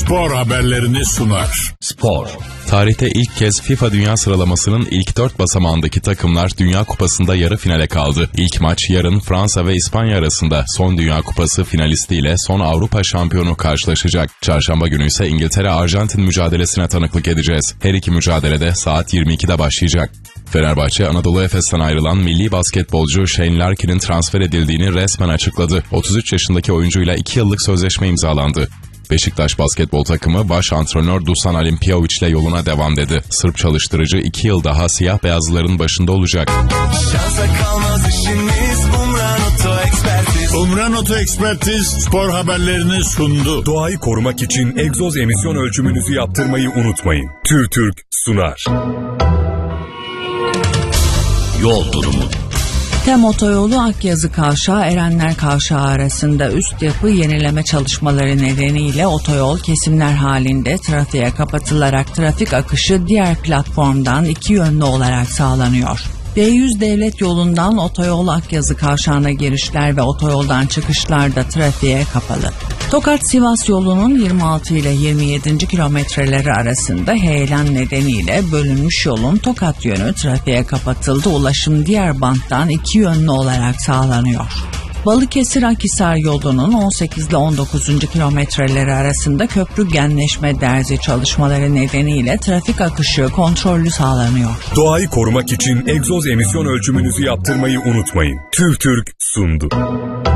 spor haberlerini sunar. Spor. Tarihte ilk kez FIFA Dünya Sıralaması'nın ilk 4 basamağındaki takımlar Dünya Kupası'nda yarı finale kaldı. İlk maç yarın Fransa ve İspanya arasında, son Dünya Kupası finalistiyle son Avrupa şampiyonu karşılaşacak. Çarşamba günü ise İngiltere-Arjantin mücadelesine tanıklık edeceğiz. Her iki mücadelede saat 22'de başlayacak. Fenerbahçe, Anadolu Efes'ten ayrılan milli basketbolcu Shane Larkin'in transfer edildiğini resmen açıkladı. 33 yaşındaki oyuncuyla 2 yıllık sözleşme imzalandı. Beşiktaş basketbol takımı baş antrenör Dusan Alimpijovic ile yoluna devam dedi. Sırp çalıştırıcı 2 yıl daha siyah beyazlıların başında olacak. Umran Oto Ekspertiz spor haberlerini sundu. Doğayı korumak için egzoz emisyon ölçümünüzü yaptırmayı unutmayın. TÜRTÜRK sunar. Yol durumu. TEM Otoyolu Akyazı Kavşağı Erenler Kavşağı arasında üst yapı yenileme çalışmaları nedeniyle otoyol kesimler halinde trafiğe kapatılarak trafik akışı diğer platformdan iki yönlü olarak sağlanıyor. D100 devlet yolundan otoyol Akyazı Kavşağı'na girişler ve otoyoldan çıkışlar da trafiğe kapalı. Tokat-Sivas yolunun 26 ile 27. kilometreleri arasında heyelan nedeniyle bölünmüş yolun Tokat yönü trafiğe kapatıldı. Ulaşım diğer banttan iki yönlü olarak sağlanıyor. Balıkesir-Akhisar yolunun 18 ile 19. kilometreleri arasında köprü genleşme derzi çalışmaları nedeniyle trafik akışı kontrollü sağlanıyor. Doğayı korumak için egzoz emisyon ölçümünüzü yaptırmayı unutmayın. TÜRTÜRK sundu.